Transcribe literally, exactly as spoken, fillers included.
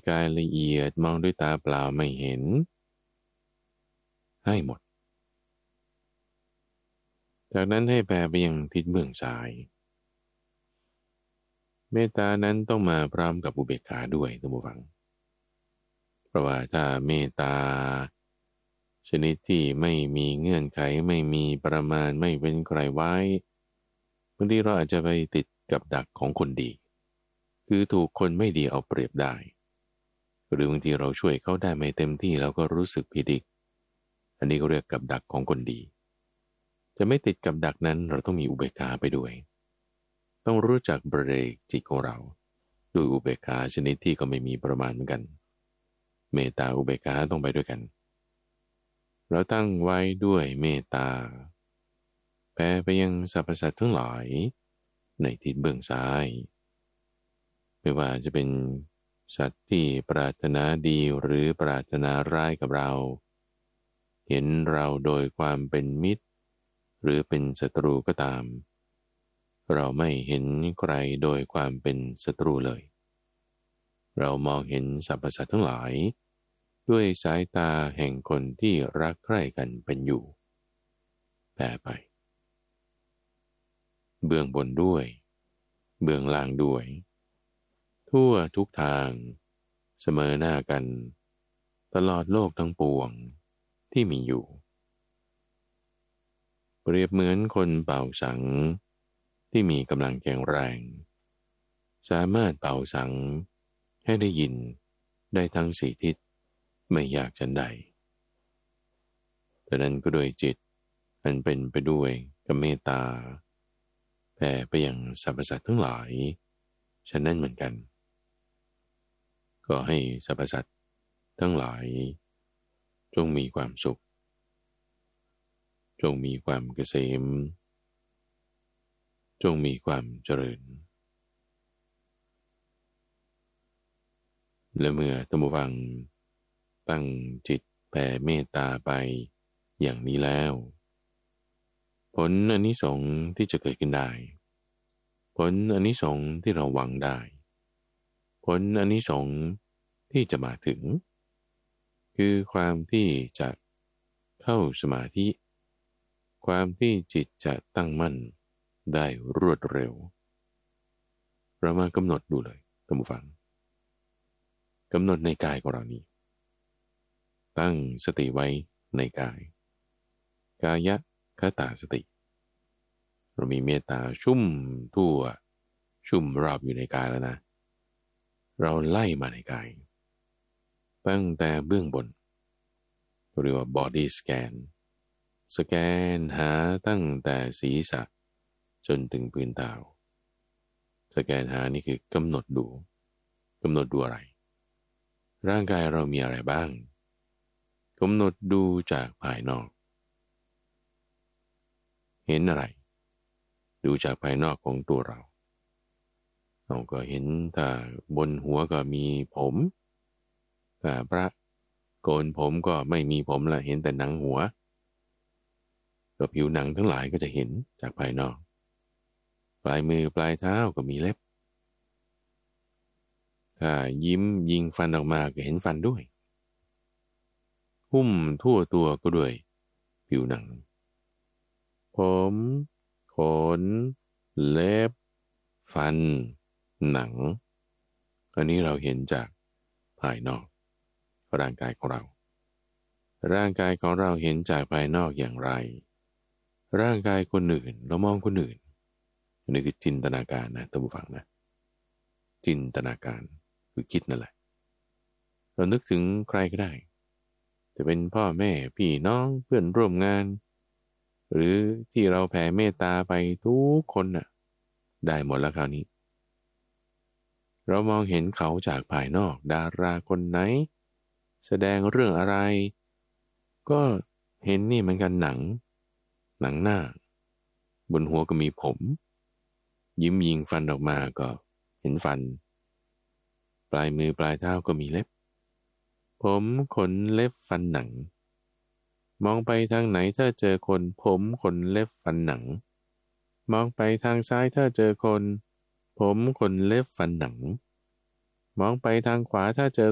กายละเอียดมองด้วยตาเปล่าไม่เห็นให้หมดจากนั้นให้แผ่ไปยังทิศเบื้องซ้ายเมตตานั้นต้องมาพร้อมกับอุเบกขาด้วยท่านผู้ฟังเพราะว่าถ้าเมตตาชนิดที่ไม่มีเงื่อนไขไม่มีประมาณไม่เป็นใครไว้บางทีเราอาจจะไปติดกับดักของคนดีคือถูกคนไม่ดีเอาเปรียบได้หรือบางทีเราช่วยเขาได้ไม่เต็มที่เราก็รู้สึกผิดอีกอันนี้ก็เรียกกับดักของคนดีจะไม่ติดกับดักนั้นเราต้องมีอุเบกขาไปด้วยต้องรู้จักเบรกจิตของเราด้วยอุเบกขาชนิดที่ก็ไม่มีประมาณเหมือนกันเมตตาอุเบกขาต้องไปด้วยกันเราตั้งไว้ด้วยเมตตาแผ่ไปยังสรรพสัตว์ทั้งหลายในทิศเบื้องซ้ายไม่ว่าจะเป็นสัตว์ที่ปรารถนาดีหรือปรารถนาร้ายกับเราเห็นเราโดยความเป็นมิตรหรือเป็นศัตรูก็ตามเราไม่เห็นใครโดยความเป็นศัตรูเลยเรามองเห็นสรรพสัตว์ทั้งหลายด้วยสายตาแห่งคนที่รักใคร่กันเป็นอยู่แผ่ไปเบื้องบนด้วยเบื้องล่างด้วยทั่วทุกทางเสมอหน้ากันตลอดโลกทั้งปวงที่มีอยู่เปรียบเหมือนคนเป่าสังที่มีกำลังแข็งแรงสามารถเป่าสังให้ได้ยินได้ทั้งสี่ทิศไม่ยากฉันใดแต่นั้นก็โดยจิตอันเป็นไปด้วยกเมตตาแผ่ไปยังสรรพสัตว์ทั้งหลายฉะนั้นเหมือนกันก็ให้สรรพสัตว์ทั้งหลายจงมีความสุขจงมีความเกษมจงมีความเจริญและเมื่อท่านผู้ฟังตั้งจิตแผ่เมตตาไปอย่างนี้แล้วผลอานิสงส์ที่จะเกิดขึ้นได้ผลอานิสงส์ที่เราหวังได้ผลอานิสงส์ที่จะมาถึงคือความที่จะเข้าสมาธิความที่จิตจะตั้งมั่นได้รวดเร็วเรามากำหนดดูเลยท่านผู้ฟังกำหนดในกายของเรานี้ตั้งสติไว้ในกายกายะคตาสติเรามีเมตตาชุ่มทั่วชุ่มรอบอยู่ในกายแล้วนะเราไล่มาในกายตั้งแต่เบื้องบนเรียกว่า body scan สแกนหาตั้งแต่ศีรษะจนถึงพื้นเท้าสแกนหานี่คือกำหนดดูกำหนดดูอะไรร่างกายเรามีอะไรบ้างกำหนดดูจากภายนอกเห็นอะไรดูจากภายนอกของตัวเราเราก็เห็นถ้าบนหัวก็มีผมถ้าพระโกนผมก็ไม่มีผมละเห็นแต่หนังหัวก็ผิวหนังทั้งหลายก็จะเห็นจากภายนอกปลายมือปลายเท้าก็มีเล็บถ้ายิ้มยิงฟันออกมาก็เห็นฟันด้วยหุ้มทั่วตัวก็ด้วยผิวหนังผมขนเล็บฟันหนังอันนี้เราเห็นจากภายนอกร่างกายของเราร่างกายของเราเห็นจากภายนอกอย่างไรร่างกายคนอื่นเรามองคนอื่นอันนี้คือจินตนาการนะท่านผู้ฟังนะจินตนาการคือคิดนั่นแหละเรานึกถึงใครก็ได้จะเป็นพ่อแม่พี่น้องเพื่อนร่วมงานหรือที่เราแผ่เมตตาไปทุกคนน่ะได้หมดแล้วคราวนี้เรามองเห็นเขาจากภายนอกดาราคนไหนแสดงเรื่องอะไรก็เห็นนี่เหมือนกันหนังหนังหน้าบนหัวก็มีผมยิ้มยิงฟันออกมาก็เห็นฟันปลายมือปลายเท้าก็มีเล็บผมขนเล็บฟันหนังมองไปทางไหนถ้าเจอคนผมขนเล็บฟันหนังมองไปทางซ้ายถ้าเจอคนผมขนเล็บฟันหนังมองไปทางขวาถ้าเจอ